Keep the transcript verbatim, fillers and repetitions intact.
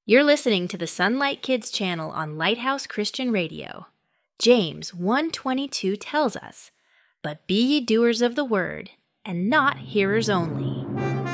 You're listening to the Sunlight Kids channel on Lighthouse Christian Radio. James one twenty-two tells us, "But be ye doers of the word, and not hearers only."